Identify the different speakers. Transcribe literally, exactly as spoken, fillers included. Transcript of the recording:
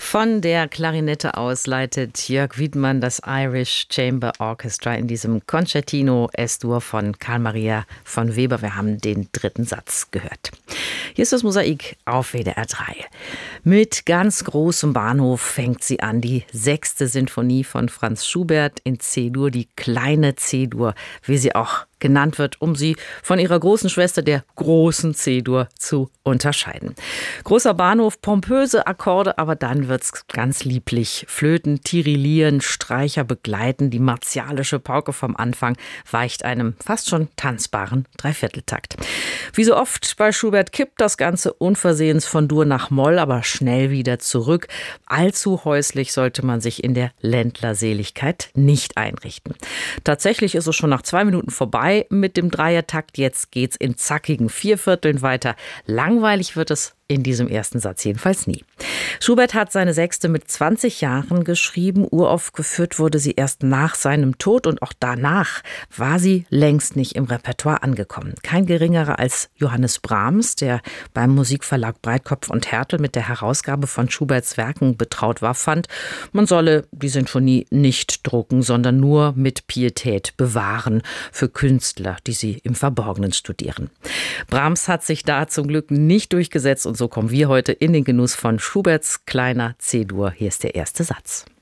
Speaker 1: Von der Klarinette aus leitet Jörg Wiedmann das Irish Chamber Orchestra in diesem Concertino Es-Dur von Carl Maria von Weber. Wir haben den dritten Satz gehört. Hier ist das Mosaik auf W D R drei. Mit ganz großem Bahnhof fängt sie an. Die sechste Sinfonie von Franz Schubert in C-Dur, die kleine C-Dur, wie sie auch genannt wird, um sie von ihrer großen Schwester, der großen C-Dur, zu unterscheiden. Großer Bahnhof, pompöse Akkorde, aber dann wird's ganz lieblich. Flöten, tirillieren, Streicher begleiten, die martialische Pauke vom Anfang weicht einem fast schon tanzbaren Dreivierteltakt. Wie so oft bei Schubert kippt das Ganze unversehens von Dur nach Moll, aber schnell wieder zurück. Allzu häuslich sollte man sich in der Ländlerseligkeit nicht einrichten. Tatsächlich ist es schon nach zwei Minuten vorbei mit dem Dreiertakt. Jetzt geht's in zackigen Viervierteln weiter. Langweilig wird es in diesem ersten Satz jedenfalls nie. Schubert hat seine Sechste mit zwanzig Jahren geschrieben. Uraufgeführt wurde sie erst nach seinem Tod und auch danach war sie längst nicht im Repertoire angekommen. Kein geringerer als Johannes Brahms, der beim Musikverlag Breitkopf und Härtel mit der Herausgabe von Schuberts Werken betraut war, fand, man solle die Sinfonie nicht drucken, sondern nur mit Pietät bewahren für Künstler, die sie im Verborgenen studieren. Brahms hat sich da zum Glück nicht durchgesetzt und so kommen wir heute in den Genuss von Schuberts kleiner C-Dur. Hier ist der erste Satz.